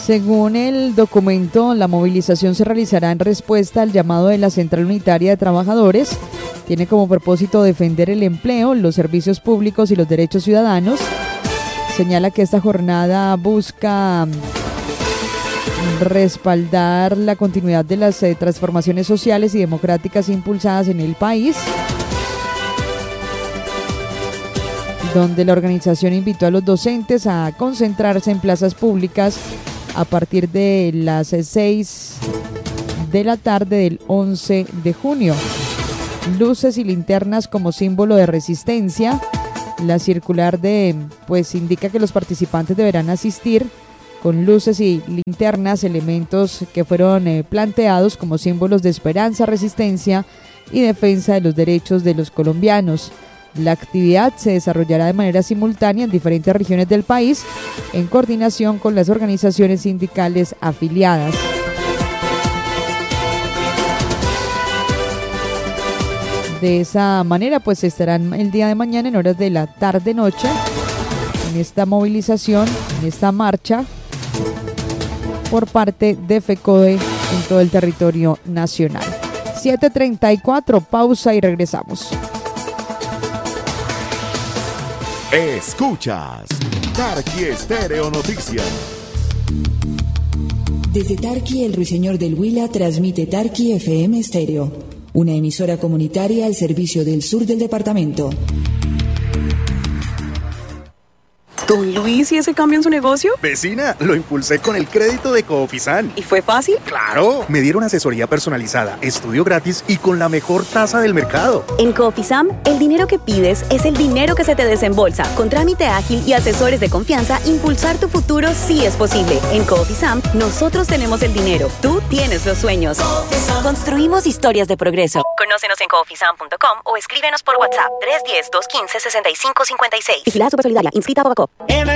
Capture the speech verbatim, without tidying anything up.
Según el documento, la movilización se realizará en respuesta al llamado de la Central Unitaria de Trabajadores. Tiene como propósito defender el empleo, los servicios públicos y los derechos ciudadanos. Señala que esta jornada busca respaldar la continuidad de las eh, transformaciones sociales y democráticas impulsadas en el país, donde la organización invitó a los docentes a concentrarse en plazas públicas a partir de las seis de la tarde del once de junio. Luces y linternas como símbolo de resistencia. La circular de, pues, indica que los participantes deberán asistir con luces y linternas, elementos que fueron eh, planteados como símbolos de esperanza, resistencia y defensa de los derechos de los colombianos. La actividad se desarrollará de manera simultánea en diferentes regiones del país, en coordinación con las organizaciones sindicales afiliadas. De esa manera, pues estarán el día de mañana en horas de la tarde-noche en esta movilización, en esta marcha por parte de FECODE en todo el territorio nacional. siete treinta y cuatro, pausa y regresamos. Escuchas Tarqui Estéreo Noticias. Desde Tarqui, el Ruiseñor del Huila transmite Tarqui F M Estéreo, una emisora comunitaria al servicio del sur del departamento. Don Luis, ¿y ese cambio en su negocio? Vecina, lo impulsé con el crédito de Coofisam. ¿Y fue fácil? ¡Claro! Me dieron asesoría personalizada, estudio gratis y con la mejor tasa del mercado. En Coofisam, el dinero que pides es el dinero que se te desembolsa. Con trámite ágil y asesores de confianza, impulsar tu futuro sí es posible. En Coofisam, nosotros tenemos el dinero. Tú tienes los sueños. Coofisam. Construimos historias de progreso. Conócenos en coofisam punto com o escríbenos por WhatsApp tres uno cero, dos uno cero, seis cinco cinco seis. Vigilada Supersolidaria, inscrita a Bogacop.